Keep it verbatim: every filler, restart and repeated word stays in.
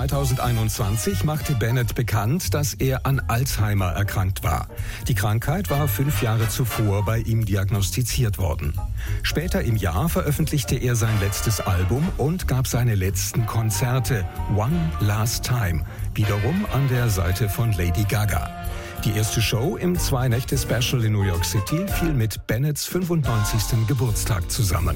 zweitausendeinundzwanzig machte Bennett bekannt, dass er an Alzheimer erkrankt war. Die Krankheit war fünf Jahre zuvor bei ihm diagnostiziert worden. Später im Jahr veröffentlichte er sein letztes Album und gab seine letzten Konzerte, One Last Time, wiederum an der Seite von Lady Gaga. Die erste Show im Zwei-Nächte-Special in New York City fiel mit Bennetts fünfundneunzigsten Geburtstag zusammen.